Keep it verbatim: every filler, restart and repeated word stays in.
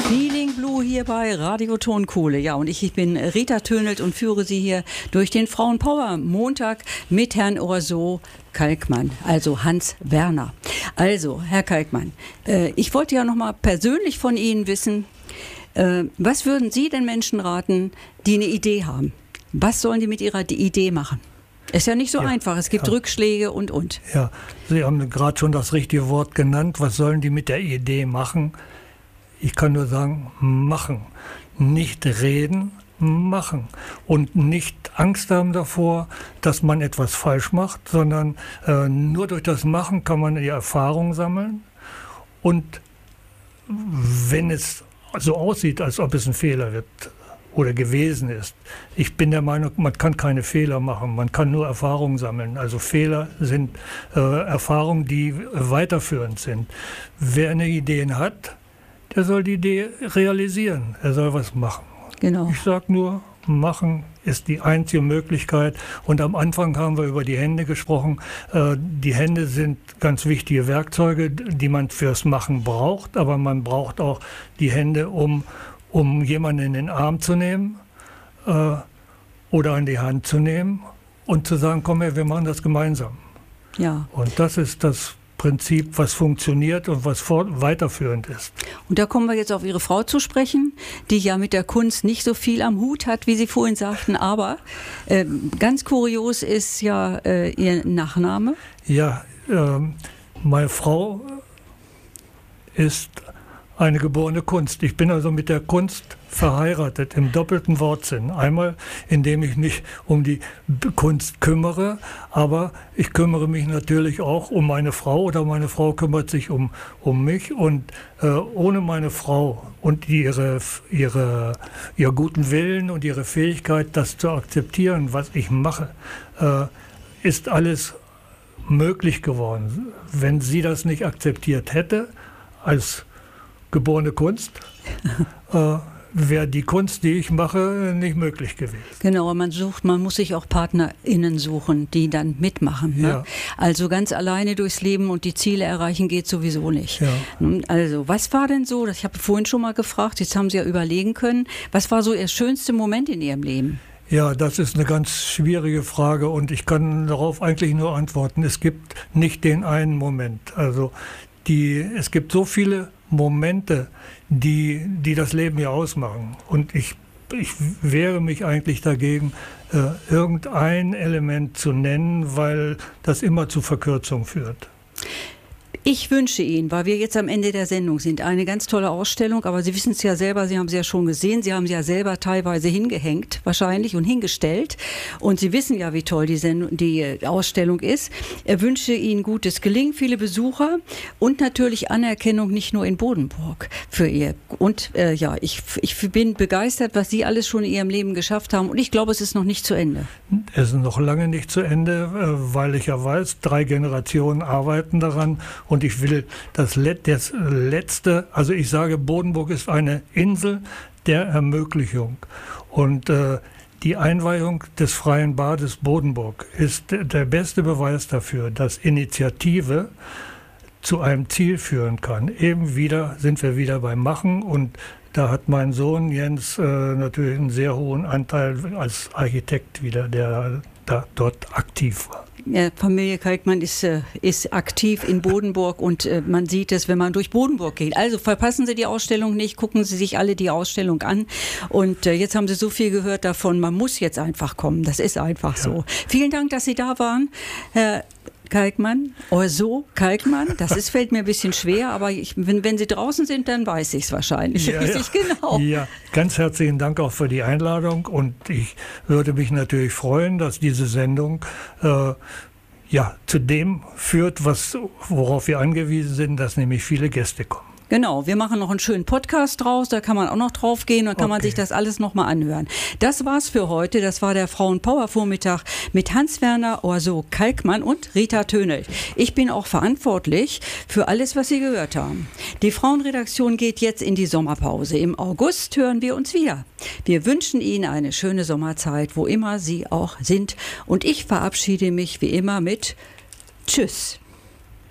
Feeling Blue hier bei Radio Tonkohle. Ja, und ich, ich bin Rita Tönelt und führe Sie hier durch den Frauenpower Montag mit Herrn Orso Kalkmann, also Hans Werner. Also, Herr Kalkmann, äh, ich wollte ja noch mal persönlich von Ihnen wissen, äh, was würden Sie den Menschen raten, die eine Idee haben? Was sollen die mit ihrer Idee machen? Ist ja nicht so ja, einfach. Es gibt ja. Rückschläge und, und. Ja, Sie haben gerade schon das richtige Wort genannt. Was sollen die mit der Idee machen? Ich kann nur sagen, machen. Nicht reden, machen. Und nicht Angst haben davor, dass man etwas falsch macht, sondern äh, nur durch das Machen kann man die Erfahrung sammeln. Und wenn es so aussieht, als ob es ein Fehler wird oder gewesen ist, ich bin der Meinung, man kann keine Fehler machen, man kann nur Erfahrungen sammeln. Also Fehler sind äh, Erfahrungen, die weiterführend sind. Wer eine Idee hat, der soll die Idee realisieren. Er soll was machen. Genau. Ich sage nur, machen ist die einzige Möglichkeit. Und am Anfang haben wir über die Hände gesprochen. Äh, die Hände sind ganz wichtige Werkzeuge, die man fürs Machen braucht. Aber man braucht auch die Hände, um, um jemanden in den Arm zu nehmen äh, oder an die Hand zu nehmen und zu sagen, komm her, wir machen das gemeinsam. Ja. Und das ist das Prinzip, was funktioniert und was fort- weiterführend ist. Und da kommen wir jetzt auf Ihre Frau zu sprechen, die ja mit der Kunst nicht so viel am Hut hat, wie Sie vorhin sagten, aber äh, ganz kurios ist ja äh, Ihr Nachname. Ja, äh, meine Frau ist eine geborene Kunst. Ich bin also mit der Kunst verheiratet im doppelten Wortsinn. Einmal, indem ich mich um die Kunst kümmere, aber ich kümmere mich natürlich auch um meine Frau oder meine Frau kümmert sich um, um mich. Und äh, ohne meine Frau und ihre, ihre, ihr guten Willen und ihre Fähigkeit, das zu akzeptieren, was ich mache, äh, ist alles möglich geworden. Wenn sie das nicht akzeptiert hätte, als geborene Kunst, äh, wäre die Kunst, die ich mache, nicht möglich gewesen. Genau, man sucht, man muss sich auch PartnerInnen suchen, die dann mitmachen. Ne? Ja. Also ganz alleine durchs Leben und die Ziele erreichen geht sowieso nicht. Ja. Also was war denn so, ich habe vorhin schon mal gefragt, jetzt haben Sie ja überlegen können, was war so Ihr schönster Moment in Ihrem Leben? Ja, das ist eine ganz schwierige Frage und ich kann darauf eigentlich nur antworten. Es gibt nicht den einen Moment. Also die, es gibt so viele Momente, die, die das Leben ja ausmachen. Und ich, ich wehre mich eigentlich dagegen, äh, irgendein Element zu nennen, weil das immer zu Verkürzung führt. Ich wünsche Ihnen, weil wir jetzt am Ende der Sendung sind, eine ganz tolle Ausstellung, aber Sie wissen es ja selber, Sie haben es ja schon gesehen, Sie haben sie ja selber teilweise hingehängt, wahrscheinlich, und hingestellt. Und Sie wissen ja, wie toll die, Sendung, die Ausstellung ist. Ich wünsche Ihnen gutes Gelingen, viele Besucher und natürlich Anerkennung nicht nur in Bodenburg für ihr. Und äh, ja, ich, ich bin begeistert, was Sie alles schon in Ihrem Leben geschafft haben. Und ich glaube, es ist noch nicht zu Ende. Es ist noch lange nicht zu Ende, weil ich ja weiß, drei Generationen arbeiten daran. Und ich will das, Let- das Letzte, also ich sage, Bodenburg ist eine Insel der Ermöglichung. Und äh, die Einweihung des Freien Bades Bodenburg ist der beste Beweis dafür, dass Initiative zu einem Ziel führen kann. Eben wieder sind wir wieder beim Machen und da hat mein Sohn Jens äh, natürlich einen sehr hohen Anteil als Architekt wieder, der da, dort aktiv war. Ja, Familie Kalkmann ist, äh, ist aktiv in Bodenburg und äh, man sieht es, wenn man durch Bodenburg geht. Also verpassen Sie die Ausstellung nicht, gucken Sie sich alle die Ausstellung an. Und äh, jetzt haben Sie so viel gehört davon, man muss jetzt einfach kommen. Das ist einfach ja. so. Vielen Dank, dass Sie da waren, Herr Kalkmann, Orso Kalkmann, das ist, fällt mir ein bisschen schwer, aber ich, wenn, wenn Sie draußen sind, dann weiß ich es wahrscheinlich. Ja, weiß ja. ich genau. Ja, ganz herzlichen Dank auch für die Einladung und ich würde mich natürlich freuen, dass diese Sendung äh, ja, zu dem führt, was, worauf wir angewiesen sind, dass nämlich viele Gäste kommen. Genau, wir machen noch einen schönen Podcast draus, da kann man auch noch drauf gehen, dann kann okay. man sich das alles nochmal anhören. Das war's für heute, das war der Frauenpower-Vormittag mit Hans-Werner Orso Kalkmann und Rita Tönelt. Ich bin auch verantwortlich für alles, was Sie gehört haben. Die Frauenredaktion geht jetzt in die Sommerpause. Im August hören wir uns wieder. Wir wünschen Ihnen eine schöne Sommerzeit, wo immer Sie auch sind. Und ich verabschiede mich wie immer mit Tschüss.